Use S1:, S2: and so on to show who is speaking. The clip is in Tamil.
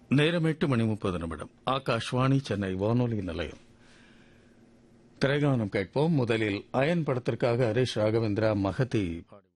S1: நேரம் 8:30 ஆகாஷ்வாணி சென்னை வானொலி நிலையம். திரைகானம் கேட்போம். முதலில் அயன் படத்திற்காக ஹரிஷ் ராகவேந்திரா மகதி பாடி